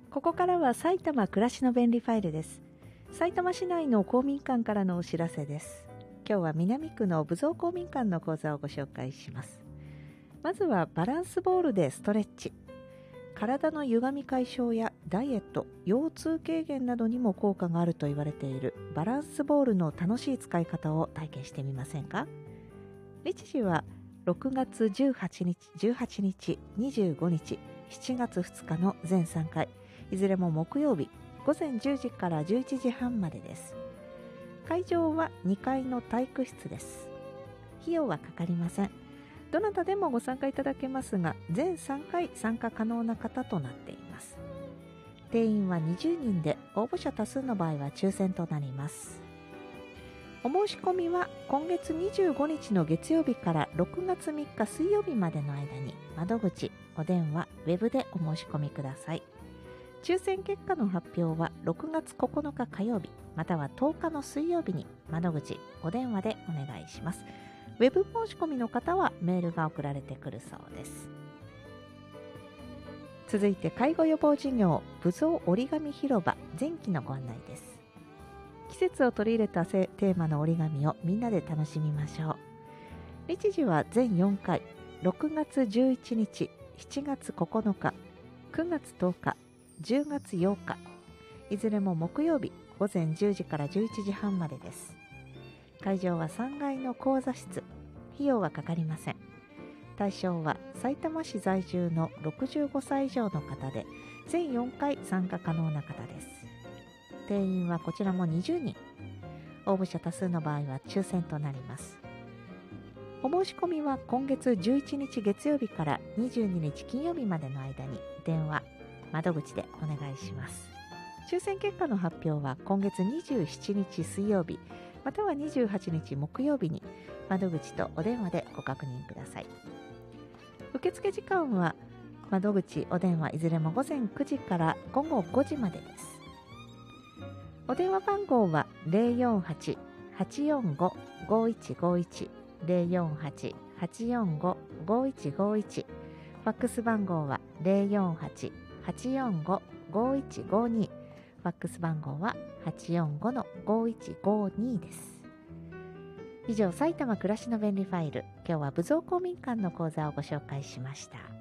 ここからは埼玉暮らしの便利ファイルです。埼玉市内の公民館からのお知らせです。今日は南区の武蔵公民館の講座をご紹介します。まずはバランスボールでストレッチ。体の歪み解消やダイエット、腰痛軽減などにも効果があると言われているバランスボールの楽しい使い方を体験してみませんか？日時は6月18日、18日、25日、7月2日の全3回。いずれも木曜日午前10時から11時半までです。会場は2階の体育室です。費用はかかりません。どなたでもご参加いただけますが、全3回参加可能な方となっています。定員は20人で、応募者多数の場合は抽選となります。お申し込みは今月25日の月曜日から6月3日水曜日までの間に、窓口、お電話、ウェブでお申し込みください。抽選結果の発表は6月9日火曜日または10日の水曜日に窓口お電話でお願いします。ウェブ申し込みの方はメールが送られてくるそうです。続いて介護予防事業武蔵折り紙広場前期のご案内です。季節を取り入れたテーマの折り紙をみんなで楽しみましょう。日時は全4回6月11日7月9日9月10日10月8日、いずれも木曜日午前10時から11時半までです。会場は3階の講座室。費用はかかりません。対象はさいたま市在住の65歳以上の方で、全4回参加可能な方です。定員はこちらも20人。応募者多数の場合は抽選となります。お申し込みは今月11日月曜日から22日金曜日までの間に電話、窓口でお願いします。抽選結果の発表は今月27日水曜日または28日木曜日に窓口とお電話でご確認ください。受付時間は窓口お電話いずれも午前9時から午後5時までです。お電話番号は 048-845-5151 048-845-5151、ファックス番号は048-845-5152、ファックス番号は 845-5152 です。以上、埼玉暮らしの便利ファイル、今日は武蔵公民館の講座をご紹介しました。